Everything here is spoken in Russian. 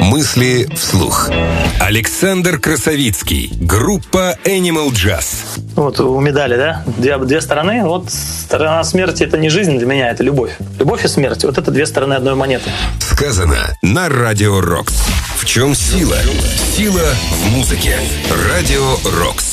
Мысли вслух. Александр Красовицкий. Группа Animal Jazz. Вот у медали, да? Две стороны. Вот сторона смерти — это не жизнь для меня, это любовь. Любовь и смерть — вот это две стороны одной монеты. Сказано на Радио Рокс. В чем сила? Сила в музыке. Радио Рокс.